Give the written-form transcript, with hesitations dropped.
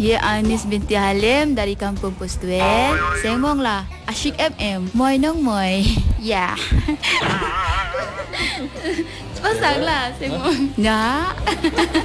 Ye Anis binti Halim dari Kampung Postuen. Sengmong lah. Asyik MM. Moy nong moy. Ya. Pasang lah sengmong. Ya.